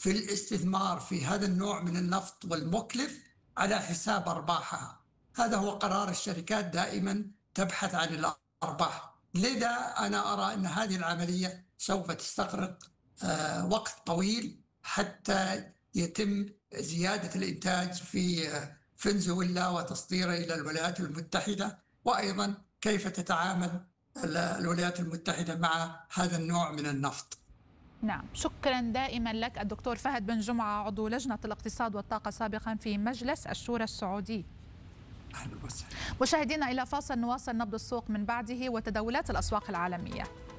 في الاستثمار في هذا النوع من النفط والمكلف على حساب أرباحها. هذا هو قرار الشركات، دائما تبحث عن الأرباح. لذا أنا أرى أن هذه العملية سوف تستغرق وقت طويل حتى يتم زيادة الإنتاج في فنزويلا وتصديره إلى الولايات المتحدة، وأيضا كيف تتعامل الولايات المتحدة مع هذا النوع من النفط. نعم، شكرا دائما لك الدكتور فهد بن جمعة، عضو لجنة الاقتصاد والطاقة سابقا في مجلس الشورى السعودي. أهلا وسهلا. مشاهدينا، إلى فاصل نواصل نبض السوق من بعده وتداولات الأسواق العالمية.